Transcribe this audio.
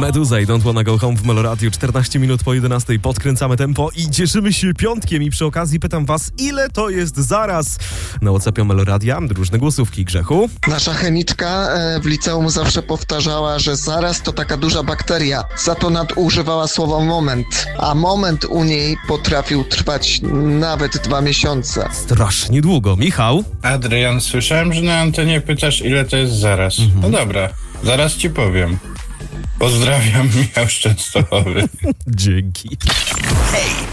Meduza i Don't Wanna Go Home w Meloradiu. 14 minut po 11. Podkręcamy tempo i cieszymy się piątkiem. I przy okazji pytam was, ile to jest zaraz? Na WhatsAppie Meloradia różne głosówki. Grzechu? Nasza chemiczka w liceum zawsze powtarzała, że zaraz to taka duża bakteria. Za to nadużywała słowa moment. A moment u niej potrafił trwać nawet 2 miesiące. Strasznie długo. Michał? Adrian, słyszałem, że na antenie pytasz, ile to jest zaraz. No dobra, zaraz ci powiem. Pozdrawiam, Michał z Częstochowy. Dzięki. Hej!